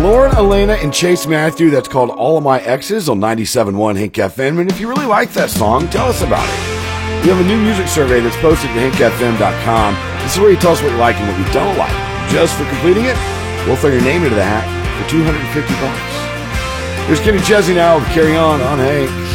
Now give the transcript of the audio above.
Lauren, Elena, and Chase Matthew. That's called All of My Exes on 97.1 Hank FM. And if you really like that song, tell us about it. We have a new music survey that's posted at hankfm.com. This is where you tell us what you like and what you don't like. Just for completing it, we'll throw your name into the hat for $250. Here's Kenny Chesney now with Carry On Hank.